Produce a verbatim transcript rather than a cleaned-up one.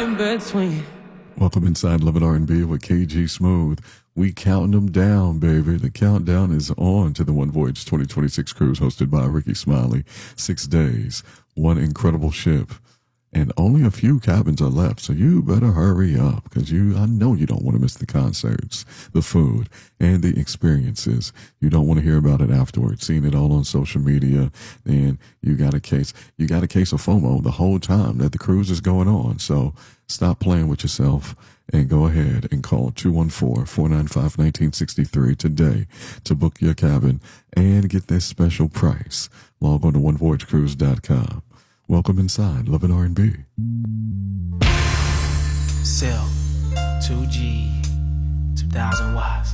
in between. Welcome inside Love and R and B with K G Smooth. We counting them down, baby. The countdown is on to the One Voyage twenty twenty-six cruise hosted by Ricky Smiley. Six days, one incredible ship, and only a few cabins are left. So you better hurry up because you, I know you don't want to miss the concerts, the food, and the experiences. You don't want to hear about it afterwards. Seeing it all on social media, and you got a case, you got a case of FOMO the whole time that the cruise is going on. So stop playing with yourself and go ahead and call two one four, four nine five, one nine six three today to book your cabin and get this special price. Log on to one voyage cruise dot com. Welcome inside Love and R and B. Cell two G two thousand watts.